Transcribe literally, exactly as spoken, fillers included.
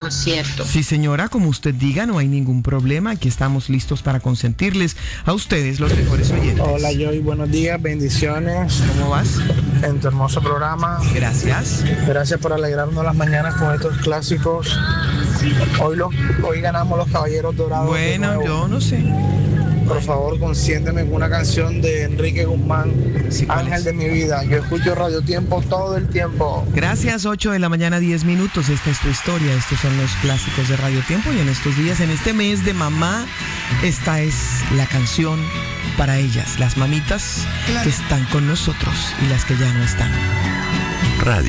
por cierto. Sí, señora, como usted diga, no hay ningún problema. Aquí estamos listos para consentirles a ustedes, los mejores oyentes. Hola, Joy, buenos días, bendiciones. ¿Cómo vas? En tu hermoso programa. Gracias. Gracias por alegrarnos las mañanas con estos clásicos. Hoy, lo, hoy ganamos los Caballeros Dorados. Bueno, yo no sé. Por favor, consiénteme con una canción de Enrique Guzmán, sí, Ángel es? de mi vida. Yo escucho Radio Tiempo todo el tiempo. Gracias, ocho de la mañana, diez minutos. Esta es tu historia. Estos son los clásicos de Radio Tiempo. Y en estos días, en este mes de mamá, esta es la canción para ellas, las mamitas claro. que están con nosotros y las que ya no están. Radio